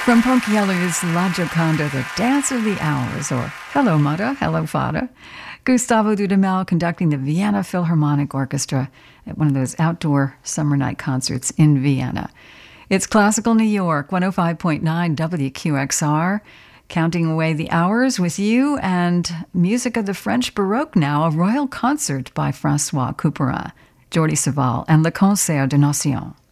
From Ponchielli's La Gioconda, the Dance of the Hours, or Hello Mother, Hello Father, Gustavo Dudamel conducting the Vienna Philharmonic Orchestra at one of those outdoor summer night concerts in Vienna. It's Classical New York, 105.9 WQXR, counting away the hours with you and music of the French Baroque now, a royal concert by François Couperin, Jordi Savall, and Le Concert de Nation.